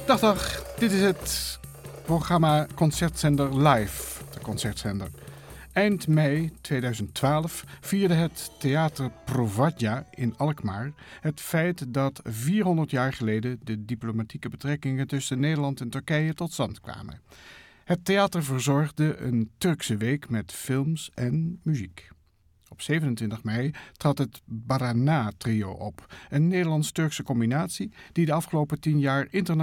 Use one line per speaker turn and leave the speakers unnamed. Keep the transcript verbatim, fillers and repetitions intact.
Dag, dag. Dit is het programma Concertzender Live, de concertzender. Eind mei tweeduizend twaalf vierde het Theater Provadia in Alkmaar het feit dat vierhonderd jaar geleden de diplomatieke betrekkingen tussen Nederland en Turkije tot stand kwamen. Het theater verzorgde een Turkse week met films en muziek. Op zevenentwintig mei trad het Barana Trio op, een Nederlands-Turkse combinatie die de afgelopen tien jaar internationaal